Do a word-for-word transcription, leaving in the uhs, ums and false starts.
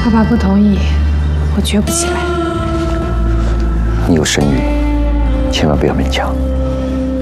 爸爸不同意，我学不起来。 你有身孕，千万不要勉强。